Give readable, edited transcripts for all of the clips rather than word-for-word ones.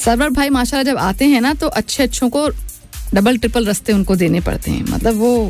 Server भाई माशाल्लाह जब आते हैं ना तो अच्छों को डबल ट्रिपल रास्ते उनको देने पड़ते हैं, मतलब वो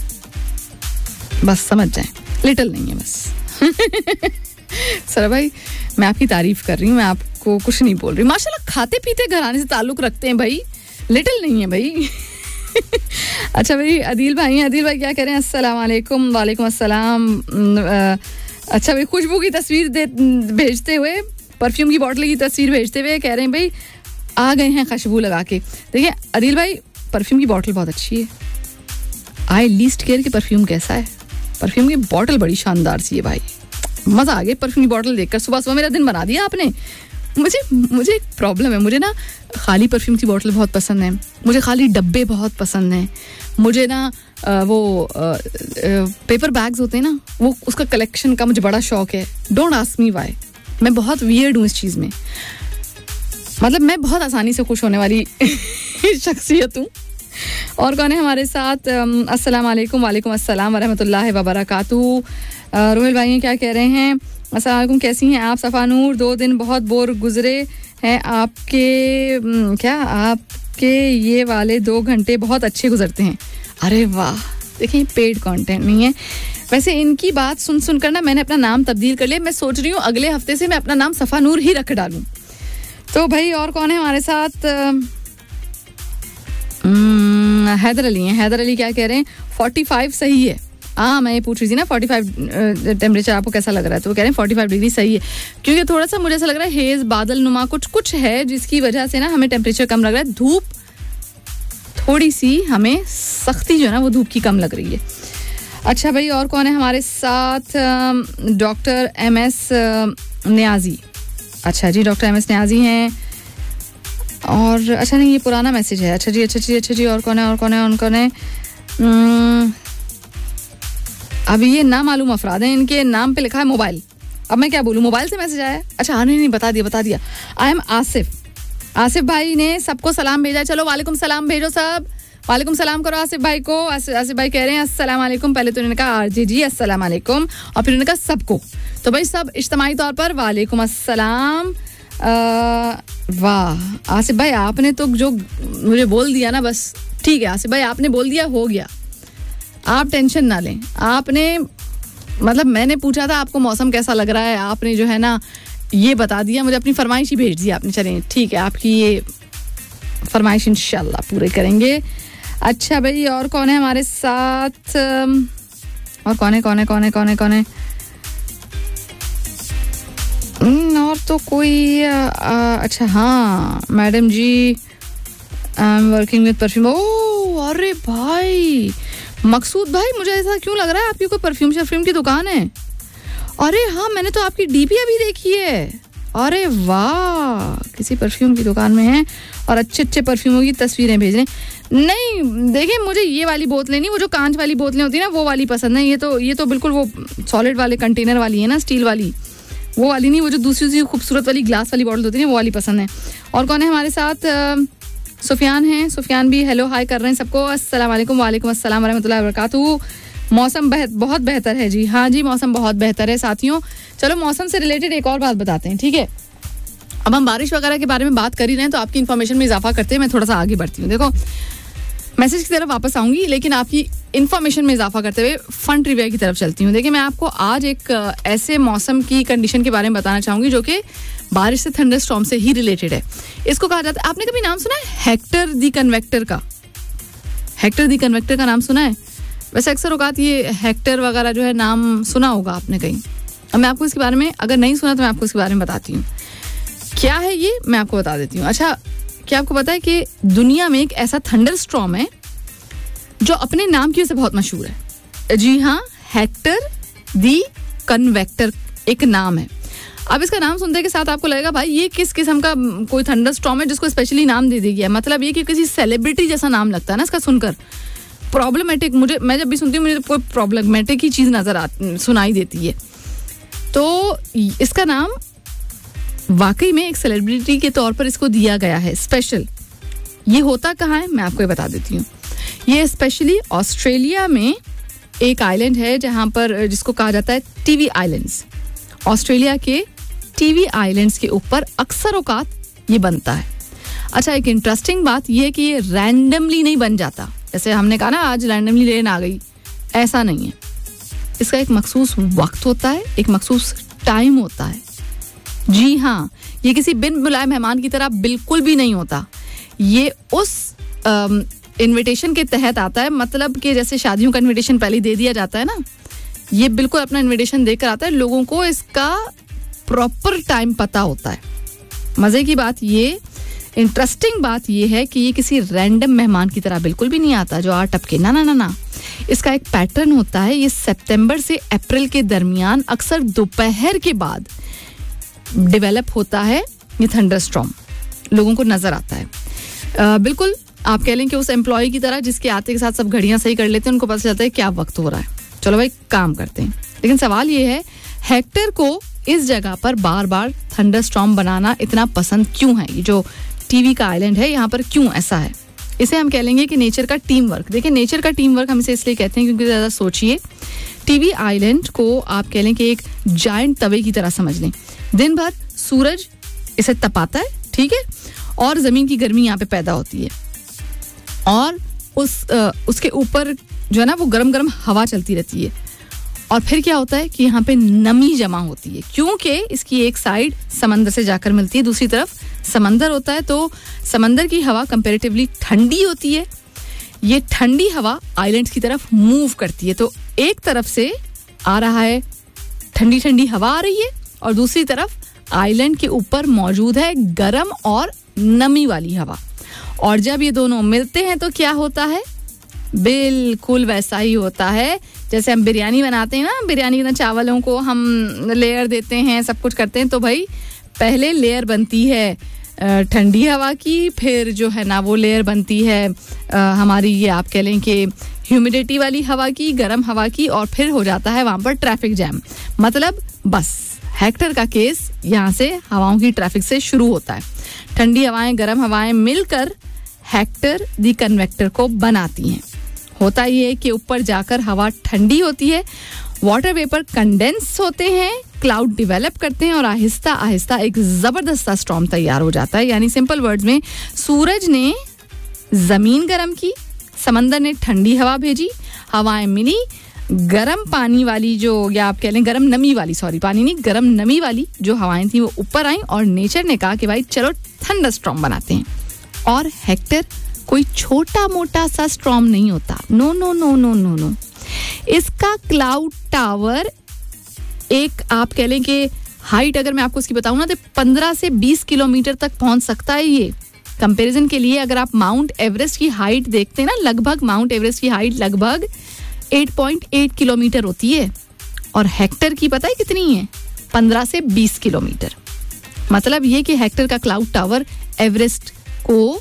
बस समझ जाएं, लिटिल नहीं है बस। सर भाई मैं आपकी तारीफ कर रही हूँ, मैं आपको कुछ नहीं बोल रही। माशाल्लाह खाते पीते घराने से ताल्लुक रखते हैं भाई, लिटिल नहीं है भाई। अच्छा भाई अदील भाई क्या कह रहे हैं? अस्सलाम वालेकुम। वालेकुम अस्सलाम। अच्छा भाई खुशबू की तस्वीर भेजते हुए, परफ्यूम की बॉटल की तस्वीर भेजते हुए कह रहे हैं भाई आ गए हैं खुशबू लगा के। देखिए अदील भाई परफ्यूम की बॉटल बहुत अच्छी है, आई लीस्ट केयर की परफ्यूम कैसा है, परफ्यूम की बॉटल बड़ी शानदार सी है भाई, मज़ा आ गया परफ्यूम की बॉटल देखकर। सुबह मेरा दिन बना दिया आपने। मुझे एक प्रॉब्लम है, मुझे ना खाली परफ्यूम की बॉटल बहुत पसंद है, मुझे खाली डब्बे बहुत पसंद हैं, मुझे ना वो पेपर बैग्स होते हैं ना वो उसका कलेक्शन का मुझे बड़ा शौक है। डोंट आस्क मी व्हाई, मैं बहुत वियर्ड हूँ इस चीज़ में, मतलब मैं बहुत आसानी से खुश होने वाली शख्सियत हूँ। और कौन है हमारे साथ? अस्सलाम वालेकुम। वालेकुम अस्सलाम वरहमतुल्लाहि वबरकातुहू। रोहिल भाई क्या कह रहे हैं? अस्सलाम वालेकुम, कैसी हैं आप? सफ़ा नूर, 2 दिन बहुत बोर गुजरे हैं आपके ये वाले 2 घंटे बहुत अच्छे गुजरते हैं। अरे वाह, देखिए पेड कंटेंट नहीं है वैसे। इनकी बात सुन कर ना मैंने अपना नाम तब्दील कर लिया, मैं सोच रही हूँ अगले हफ्ते से मैं अपना नाम सफ़ा नूर ही रख डालूँ। तो भाई और कौन है हमारे साथ? हैदर अली हैं। हैदर अली क्या कह रहे हैं? 45 सही है। हाँ मैं ये पूछ रही थी ना 45 टेम्परेचर आपको कैसा लग रहा है, तो वो कह रहे हैं 45 डिग्री सही है, क्योंकि थोड़ा सा मुझे ऐसा लग रहा है हेज बादल नुमा कुछ है जिसकी वजह से ना हमें टेम्परेचर कम लग रहा है। धूप थोड़ी सी हमें सख्ती जो है ना वो धूप की कम लग रही है। अच्छा भाई और कौन है हमारे साथ? Doctor MS Niazi. अच्छा जी डॉक्टर MS न्याजी हैं। और अच्छा नहीं ये पुराना मैसेज है। अच्छा जी और कौन है? अभी ये ना मालूम अफराद हैं, इनके नाम पे लिखा है मोबाइल। अब मैं क्या बोलूँ, मोबाइल से मैसेज आया है? अच्छा नहीं बता दिया। आई एम आसिफ भाई ने सबको सलाम भेजा। चलो वालेकुम सलाम भेजो सब, वालेकुम सलाम करो आसिफ भाई को। आसिफ भाई कह रहे हैं अस्सलाम वालेकुम। पहले तो उन्होंने कहा RJ जी अस्सलाम वालेकुम, और फिर उन्होंने कहा सबको। तो भाई सब इज्तिमाई तौर पर वालेकुम अस्सलाम। वाह आसिफ भाई आपने तो जो मुझे बोल दिया ना, बस ठीक है आसिफ भाई आपने बोल दिया, हो गया, आप टेंशन ना लें। आपने मतलब मैंने पूछा था आपको मौसम कैसा लग रहा है, आपने जो है ना ये बता दिया, मुझे अपनी फरमाइश ही भेज दी आपने। चलें ठीक है, आपकी ये फरमाइश इंशाल्लाह पूरे करेंगे। अच्छा भाई और कौन है हमारे साथ? और कौन है? और तो कोई अच्छा हाँ madam ji I am working with perfume. ओह अरे भाई मकसूद भाई, मुझे ऐसा क्यों लग रहा है आपकी कोई परफ्यूम शर्फ्यूम की दुकान है? अरे हाँ मैंने तो आपकी DP अभी देखी है। अरे वाह, किसी परफ्यूम की दुकान में है और अच्छे परफ्यूमों की तस्वीरें भेज रहे हैं। नहीं देखिए मुझे ये वाली बोतलें नहीं, वो जो कांच वाली बोतलें होती है ना वो वाली पसंद है। ये तो बिल्कुल वो सॉलिड वाले कंटेनर वाली है ना, स्टील वाली, वो वाली नहीं, वो जो दूसरी खूबसूरत वाली ग्लास वाली बॉटल होती है वो वाली पसंद है। और कौन है हमारे साथ? सुफियान हैं। सुफियान भी हेलो हाय कर रहे हैं सबको। अस्सलाम वालेकुम। वालेकुम अस्सलाम वरहमतुल्लाहि वबरकातुहू। मौसम बहुत बेहतर है जी। हाँ जी मौसम बहुत बेहतर है साथियों। चलो मौसम से रिलेटेड एक और बात बताते हैं, ठीक है? अब हम बारिश वगैरह के बारे में बात कर ही रहे हैं तो आपकी इन्फॉर्मेशन में इजाफा करते हैं मैं थोड़ा सा आगे बढ़ती हूँ। देखो मैसेज की तरफ वापस आऊंगी, लेकिन आपकी इन्फॉर्मेशन में इजाफा करते हुए फन ट्रिविया की तरफ चलती हूँ। देखिए मैं आपको आज एक ऐसे मौसम की कंडीशन के बारे में बताना चाहूँगी जो कि बारिश से थंडर स्टॉर्म से ही रिलेटेड है। इसको कहा जाता है, आपने कभी नाम सुना है हेक्टर द कन्वेक्टर का? हेक्टर द कन्वेक्टर का नाम सुना है? वैसे अक्सर औकात ये हेक्टर वगैरह जो है नाम सुना होगा आपने कहीं। अब मैं आपको इसके बारे में, अगर नहीं सुना तो मैं आपको इसके बारे में बताती हूँ क्या है ये, मैं आपको बता देती हूँ। अच्छा क्या आपको पता है कि दुनिया में एक ऐसा थंडर स्टॉर्म है जो अपने नाम की वजह से बहुत मशहूर है? जी हाँ, हेक्टर द कन्वेक्टर एक नाम है। अब इसका नाम सुनते के साथ आपको लगेगा भाई ये किस किस्म का कोई थंडर स्टॉर्म है जिसको स्पेशली नाम दे दिया गया। मतलब ये कि किसी सेलिब्रिटी जैसा नाम लगता है ना इसका सुनकर। प्रॉब्लमेटिक, मैं जब भी सुनती हूँ मुझे कोई प्रॉब्लमेटिक ही चीज़ सुनाई देती है। तो इसका नाम वाकई में एक सेलिब्रिटी के तौर पर इसको दिया गया है स्पेशल। ये होता कहाँ है मैं आपको ये बता देती हूँ। ये स्पेशली ऑस्ट्रेलिया में एक आइलैंड है जहाँ पर, जिसको कहा जाता है टीवी आइलैंड्स। ऑस्ट्रेलिया के टीवी आइलैंड्स के ऊपर अक्सर औकात ये बनता है। अच्छा, एक इंटरेस्टिंग बात यह है कि ये रैंडमली नहीं बन जाता, जैसे हमने कहा ना आज रैंडमली रेन आ गई, ऐसा नहीं है। इसका एक मखसूस वक्त होता है, एक मखसूस टाइम होता है। जी हाँ, ये किसी बिन बुलाए मेहमान की तरह बिल्कुल भी नहीं होता। ये उस इनविटेशन के तहत आता है, मतलब कि जैसे शादियों का इनविटेशन पहले दे दिया जाता है ना, ये बिल्कुल अपना इनविटेशन देकर आता है। लोगों को इसका प्रॉपर टाइम पता होता है। मजे की बात ये, इंटरेस्टिंग बात ये है कि ये किसी रैंडम मेहमान की तरह बिल्कुल भी नहीं आता जो आ टपके, ना ना ना ना। इसका एक पैटर्न होता है। ये सितंबर से अप्रैल के दरमियान अक्सर दोपहर के बाद डेवलप होता है। ये थंडरस्टॉर्म लोगों को नजर आता है। बिल्कुल आप कह लें कि उस एम्प्लॉय की तरह जिसके आते के साथ सब घड़ियां सही कर लेते हैं, उनको पता चलता है क्या वक्त हो रहा है, चलो भाई काम करते हैं। लेकिन सवाल ये है, हेक्टर को इस जगह पर बार बार थंडरस्टॉर्म बनाना इतना पसंद क्यों है? ये जो टीवी का आइलैंड है यहाँ पर क्यों ऐसा है? इसे हम कह लेंगे कि नेचर का टीम वर्क। देखिए, नेचर का टीम वर्क हम इसे इसलिए कहते हैं क्योंकि ज़्यादा सोचिए, टीवी आइलैंड को आप कह लें कि एक जायंट तवे की तरह समझ लें। दिन भर सूरज इसे तपाता है, ठीक है, और ज़मीन की गर्मी यहाँ पे पैदा होती है, और उसके ऊपर जो है ना वो गरम गरम हवा चलती रहती है। और फिर क्या होता है कि यहाँ पे नमी जमा होती है, क्योंकि इसकी एक साइड समंदर से जाकर मिलती है, दूसरी तरफ समंदर होता है, तो समंदर की हवा कंपैरेटिवली ठंडी होती है। ये ठंडी हवा आइलैंड की तरफ मूव करती है, तो एक तरफ से आ रहा है ठंडी ठंडी हवा आ रही है, और दूसरी तरफ आइलैंड के ऊपर मौजूद है गर्म और नमी वाली हवा। और जब ये दोनों मिलते हैं तो क्या होता है? बिल्कुल वैसा ही होता है जैसे हम बिरयानी बनाते हैं ना, बिरयानी के चावलों को हम लेयर देते हैं, सब कुछ करते हैं, तो भाई पहले लेयर बनती है ठंडी हवा की, फिर जो है ना वो लेयर बनती है हमारी ये आप कह लें कि ह्यूमिडिटी वाली हवा की, गर्म हवा की, और फिर हो जाता है वहाँ पर ट्रैफिक जैम। मतलब बस हेक्टर का केस यहाँ से हवाओं की ट्रैफिक से शुरू होता है। ठंडी हवाएं गर्म हवाएं मिलकर हेक्टर दी कन्वेक्टर को बनाती हैं। होता ये है कि ऊपर जाकर हवा ठंडी होती है, वाटर वेपर कंडेंस होते हैं, क्लाउड डेवलप करते हैं, और आहिस्ता आहिस्ता एक जबरदस्त स्टॉर्म तैयार हो जाता है। यानी सिंपल वर्ड्स में, सूरज ने जमीन गर्म की, समंदर ने ठंडी हवा भेजी, हवाएं मिली, गर्म पानी वाली जो, या आप कह लें गर्म नमी वाली, सॉरी पानी नहीं, गर्म नमी वाली जो हवाएं थी वो ऊपर आई, और नेचर ने कहा कि भाई चलो थंडरस्टॉर्म बनाते हैं। और हेक्टर कोई छोटा मोटा सा स्टॉर्म नहीं होता, no no no no no no. इसका क्लाउड टावर एक आप कह लें कि हाइट अगर मैं आपको इसकी बताऊं ना तो 15 से 20 किलोमीटर तक पहुंच सकता है ये। कंपैरिजन के लिए अगर आप माउंट एवरेस्ट की हाइट देखते हैं ना, लगभग माउंट एवरेस्ट की हाइट लगभग 8.8 किलोमीटर होती है, और हेक्टर की पता है कितनी है? 15 से 20 किलोमीटर। मतलब ये कि हेक्टर का क्लाउड टावर एवरेस्ट को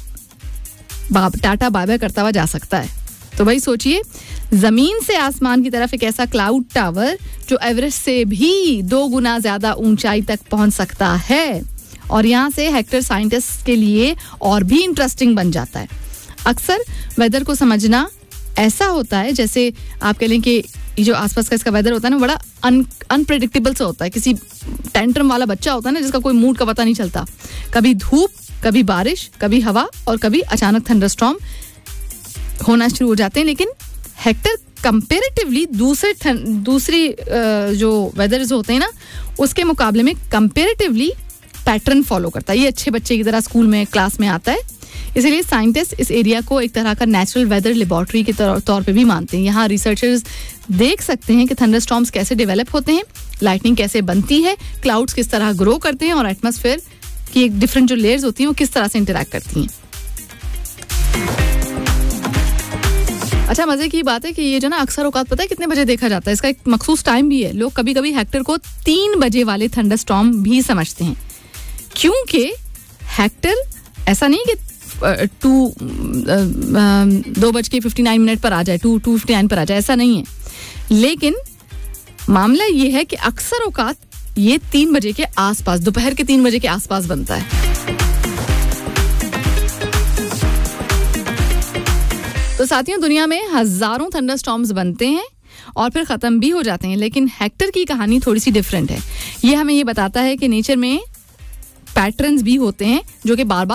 टाटा बाय बाय करता हुआ जा सकता है। तो भाई सोचिए, जमीन से आसमान की तरफ एक ऐसा क्लाउड टावर जो एवरेस्ट से भी 2 गुना ज्यादा ऊंचाई तक पहुंच सकता है, और यहाँ से हेक्टर साइंटिस्ट के लिए और भी इंटरेस्टिंग बन जाता है। अक्सर वेदर को समझना ऐसा होता है जैसे आप कह लें कि ये जो आसपास का इसका वेदर होता है ना, बड़ा अनप्रेडिक्टेबल सा होता है। किसी टेंट्रम वाला बच्चा होता है ना, जिसका कोई मूड का पता नहीं चलता, कभी धूप, कभी बारिश, कभी हवा, और कभी अचानक थंडरस्टॉर्म होना शुरू हो जाते हैं। लेकिन हेक्टर कंपैरेटिवली दूसरी जो वेदर्स होते हैं ना, उसके मुकाबले में कंपैरेटिवली पैटर्न फॉलो करता है। ये अच्छे बच्चे की तरह स्कूल में क्लास में आता है, इसलिए साइंटिस्ट इस एरिया को एक तरह का नेचुरल वेदर लेबोरेटरी के तौर पे भी मानते हैं। यहाँ रिसर्चर्स देख सकते हैं कि थंडरस्टॉर्म्स कैसे डेवलप होते हैं, लाइटनिंग कैसे बनती है, क्लाउड्स किस तरह ग्रो करते हैं, और एटमॉस्फेयर की एक डिफरेंट जो लेयर्स होती हैं वो किस तरह से इंटरैक्ट करती हैं। अच्छा, मजे की बात है कि ये जो ना अक्सर औकात पता है कितने बजे देखा जाता है? इसका एक मखसूस टाइम भी है। लोग कभी कभी हेक्टर को 3 बजे वाले थंडरस्टॉर्म भी समझते हैं, क्योंकि हेक्टर ऐसा नहीं कि 2:59 पर आ जाए, 2:59 पर आ जाए, ऐसा नहीं है। लेकिन मामला ये है कि अक्सर औकात ये 3 बजे के आसपास, दोपहर के 3 बजे के आसपास बनता है। तो साथियों, दुनिया में हजारों थंडरस्टॉर्म्स बनते हैं और फिर खत्म भी हो जाते हैं, लेकिन हेक्टर की कहानी थोड़ी सी डिफरेंट है। ये हमें ये बताता है कि नेचर में पैटर्न्स भी होते हैं जो कि बार बार